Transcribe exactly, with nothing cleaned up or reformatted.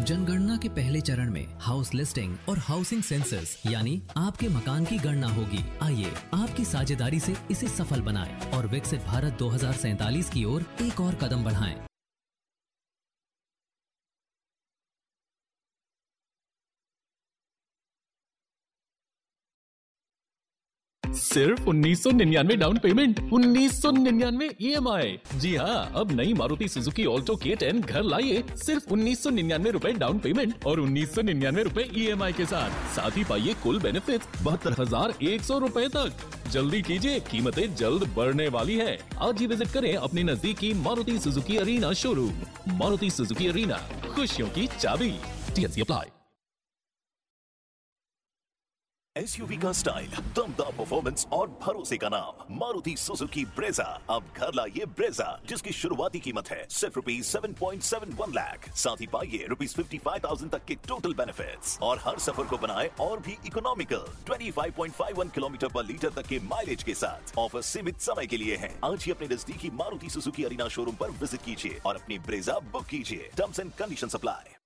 जनगणना के पहले चरण में हाउस लिस्टिंग और हाउसिंग सेंसस यानी आपके मकान की गणना होगी। आइए आपकी साझेदारी से इसे सफल बनाएं और विकसित भारत दो हज़ार सैंतालीस की ओर एक और कदम बढ़ाएं। सिर्फ उन्नीस सौ निन्यानवे डाउन पेमेंट, उन्नीस सौ निन्यानवे ईएमआई। जी हाँ, अब नई मारुति सुजुकी ऑल्टो के टेन घर लाइए सिर्फ उन्नीस सौ निन्यानवे रुपए डाउन पेमेंट और उन्नीस सौ निन्यानवे रुपए ईएमआई के साथ। साथ ही पाइए कुल बेनिफिट बहत्तर हजार एक सौ रुपए तक। जल्दी कीजिए, कीमतें जल्द बढ़ने वाली है। आज ही विजिट करें अपने नजदीकी Maruti Suzuki arena showroom. Maruti Suzuki arena, खुशियों की चाबी। TNC apply. एसयूवी का स्टाइल, दमदार परफॉर्मेंस और भरोसे का नाम मारुति सुजुकी ब्रेजा। अब घर लाइए ब्रेजा, जिसकी शुरुआती कीमत है सिर्फ rupees seven point seven one lakh. साथ ही पाइए रुपीज फिफ्टी फाइव थाउजेंड तक के टोटल बेनिफिट्स और हर सफर को बनाए और भी इकोनॉमिकल। पच्चीस पॉइंट पाँच एक किलोमीटर पर लीटर तक के माइलेज के साथ ऑफर सीमित समय के लिए है। आज ही अपने नजदीकी मारुति सुजुकी अरीना शोरूम पर विजिट कीजिए और अपनी ब्रेजा बुक कीजिए। Terms and conditions apply.